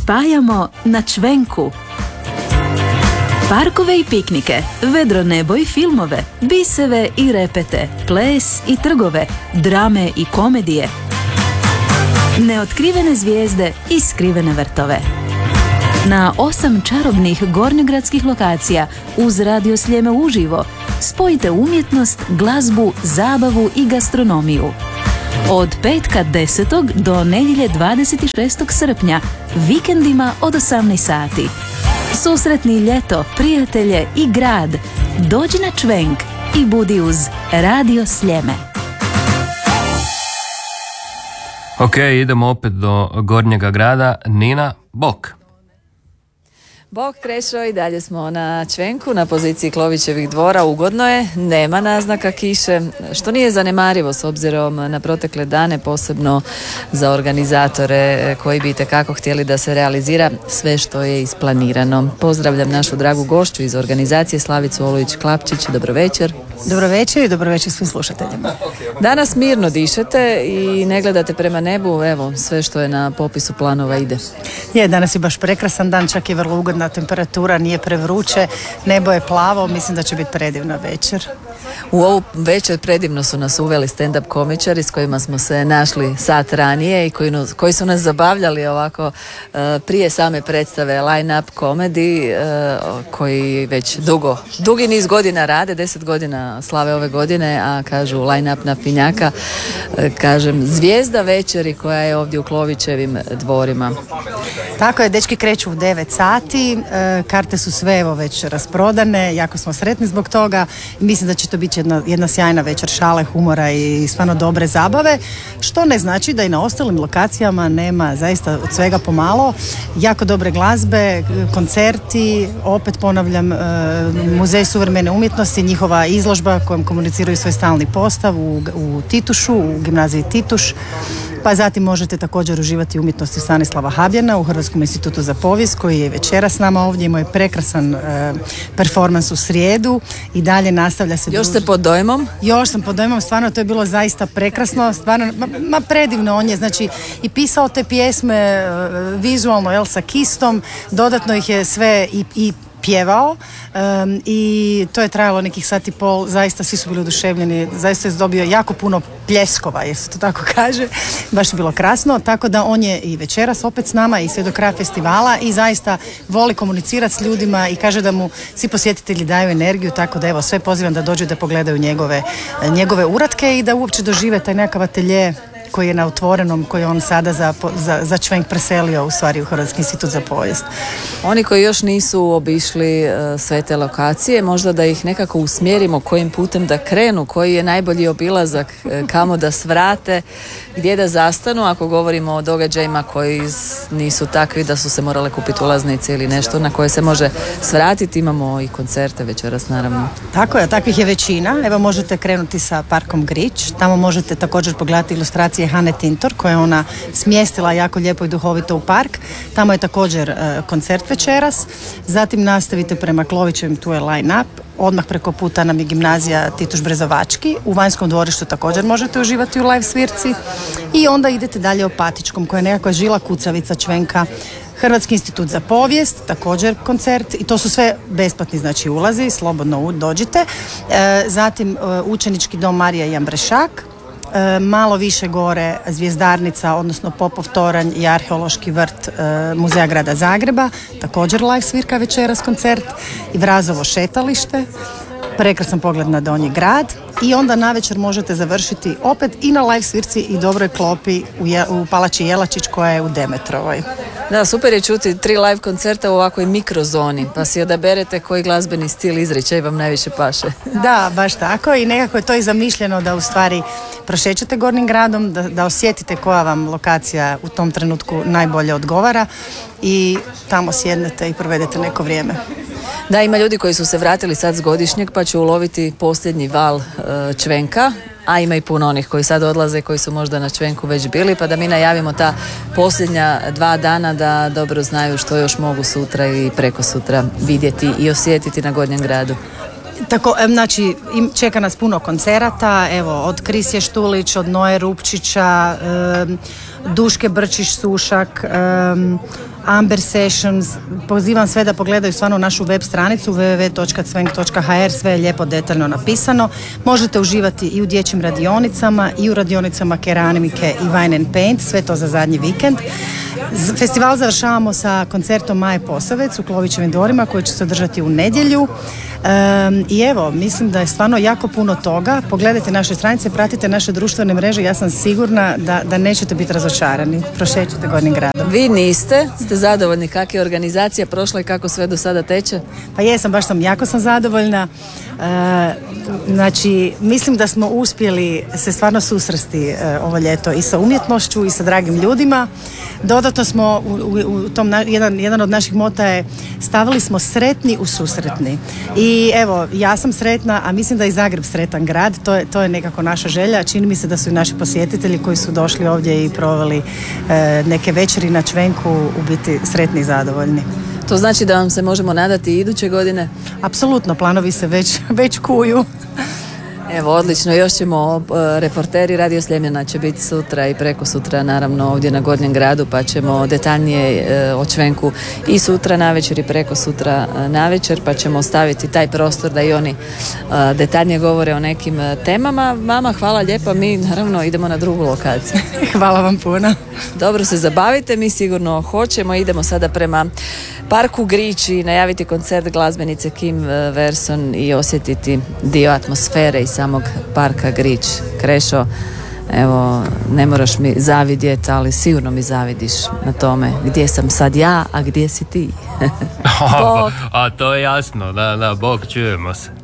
spajamo na Čvenku. Parkove i piknike, vedro nebo i filmove, biseve i repete, ples i trgove, drame i komedije, neotkrivene zvijezde i skrivene vrtove. Na 8 čarobnih gornjogradskih lokacija uz Radio Sljeme uživo spojite umjetnost, glazbu, zabavu i gastronomiju. Od petka 10. do nedjelje 26. srpnja, vikendima od 18 sati. Susretni ljeto, prijatelje i grad. Dođi na Čvenk i budi uz Radio Sljeme. Ok, idemo opet do Gornjega grada. Nina, bok. Bog Krešo, i dalje smo na Čvenku, na poziciji Klovićevih dvora. Ugodno je, nema naznaka kiše, što nije zanemarivo s obzirom na protekle dane, posebno za organizatore koji bi itekako htjeli da se realizira sve što je isplanirano. Pozdravljam našu dragu gošću iz organizacije, Slavicu Olović-Klapčić. Dobro večer. Dobro večer i dobro večer svim slušateljima. Danas mirno dišete i ne gledate prema nebu, evo, sve što je na popisu planova ide. Danas je baš prekrasan dan, čak je vrlo ugodna temperatura, nije prevruće, nebo je plavo, mislim da će biti predivna večer. U ovu večer predivno su nas uveli stand-up komičari s kojima smo se našli sat ranije i koji su nas zabavljali ovako prije same predstave Line Up Comedy, koji već dugi niz godina rade, 10 godina slave ove godine, a kažu Line Up napinjaka, kažem zvijezda večeri koja je ovdje u Klovićevim dvorima. Tako je, dečki kreću u 9 sati, karte su sve evo već rasprodane, jako smo sretni zbog toga i mislim da će to biti jedna sjajna večer šale, humora i stvarno dobre zabave, što ne znači da i na ostalim lokacijama nema zaista od svega pomalo, jako dobre glazbe, koncerti, opet ponavljam, Muzej suvremene umjetnosti, njihova izložba kojom komuniciraju svoj stalni postav u Titušu, u gimnaziji Tituš. Pa zatim možete također uživati umjetnosti Stanislava Habjana u Hrvatskom institutu za povijest, koji je večera s nama ovdje, imao je prekrasan performans u srijedu i dalje nastavlja se. Još ste pod dojmom? Još sam pod dojmom, stvarno to je bilo zaista prekrasno, stvarno, predivno. On je znači i pisao te pjesme vizualno, sa kistom, dodatno ih je sve i pjevao i to je trajalo nekih sat i pol, zaista svi su bili oduševljeni, zaista je dobio jako puno pljeskova, jer se to tako kaže, baš je bilo krasno, tako da on je i večeras opet s nama i sve do kraja festivala i zaista voli komunicirati s ljudima i kaže da mu svi posjetitelji daju energiju, tako da evo sve pozivam da dođu da pogledaju njegove uratke i da uopće dožive taj nekakav atelje koji je na otvorenom, koji je on sada za Čvenk preselio u stvari u Hrvatski institut za povijest. Oni koji još nisu obišli sve te lokacije, možda da ih nekako usmjerimo kojim putem da krenu, koji je najbolji obilazak, kamo da svrate, gdje da zastanu, ako govorimo o događajima koji nisu takvi da su se morale kupiti ulaznice ili nešto na koje se može svratiti. Imamo i koncerte večeras, naravno. Tako je, takvih je većina. Evo možete krenuti sa Parkom Grič, tamo možete također pogledati ilustracije Hane Tintor, koje je ona smjestila jako lijepo i duhovito u park. Tamo je također koncert večeras. Zatim nastavite prema Klovićevim, tu je Line Up. Odmah preko puta nam je gimnazija Tituš Brezovački. U Vanjskom dvorištu također možete uživati u live svirci. I onda idete dalje Opatičkom, koja je nekakva žila kucavica Čvenka. Hrvatski institut za povijest, također koncert, i to su sve besplatni, znači ulazi, slobodno dođite. Zatim učenički dom Marija i Ambrešak. Malo više gore Zvijezdarnica, odnosno Popov toranj i arheološki vrt Muzeja grada Zagreba, također live svirka večeras koncert, i Vrazovo šetalište, prekrasan pogled na Donji grad, i onda navečer možete završiti opet i na live svirci i dobroj klopi u Palači Jelačić koja je u Demetrovoj. Da, super je čuti 3 live koncerta u ovakvoj mikrozoni, pa si odaberete koji glazbeni stil, izričaj vam najviše paše. Da, baš tako, i nekako je to i zamišljeno da u stvari prošećete Gornjim gradom, da osjetite koja vam lokacija u tom trenutku najbolje odgovara i tamo sjednete i provedete neko vrijeme. Da, ima ljudi koji su se vratili sad s godišnjeg pa će uloviti posljednji val Čvenka, a ima i puno onih koji sad odlaze, koji su možda na Čvenku već bili, pa da mi najavimo ta posljednja 2 dana da dobro znaju što još mogu sutra i preko sutra vidjeti i osjetiti na Gornjem gradu. Tako, znači, čeka nas puno koncerata, evo, od Krisije Štulić, od Noje Rupčića, Duške Brčić Sušak, Amber Sessions. Pozivam sve da pogledaju stvarno našu web stranicu www.cvenk.hr, sve je lijepo detaljno napisano. Možete uživati i u dječjim radionicama i u radionicama keramike i Wine and Paint, sve to za zadnji vikend. Festival završavamo sa koncertom Maje Posavec u Klovićevim dvorima koji će se održati u nedjelju. I evo, mislim da je stvarno jako puno toga. Pogledajte naše stranice, pratite naše društvene mreže, ja sam sigurna da nećete biti razočarani. Prošećite Gornjim gradom. Vi niste? Ste zadovoljni kako je organizacija prošla i kako sve do sada teče? Pa jesam, baš sam, jako sam zadovoljna. Znači, mislim da smo uspjeli se stvarno susresti ovo ljeto i sa umjetnošću i sa dragim ljudima. Dodatno smo u tom, jedan od naših mota je stavili smo sretni u susretni. I evo, ja sam sretna, a mislim da je i Zagreb sretan grad, to je nekako naša želja. Čini mi se da su i naši posjetitelji koji su došli ovdje i proveli neke večeri na Čvenku u biti sretni i zadovoljni. To znači da vam se možemo nadati i iduće godine? Apsolutno, planovi se već kuju. Evo, odlično, još ćemo, reporteri Radio Sljemena će biti sutra i preko sutra naravno ovdje na Gornjem gradu, pa ćemo detaljnije o Čvenku i sutra navečer i preko sutra navečer, pa ćemo ostaviti taj prostor da i oni detaljnije govore o nekim temama. Vama hvala lijepa, mi naravno idemo na drugu lokaciju. Hvala vam puno. Dobro se zabavite, mi sigurno hoćemo, idemo sada prema Parku Grič i najaviti koncert glazbenice Kim Verson i osjetiti dio atmosfere i samog Parka Grič. Krešo, evo, ne moraš mi zavidjeti, ali sigurno mi zavidiš na tome gdje sam sad ja, a gdje si ti. A to je jasno, da, Bog, čujemo se.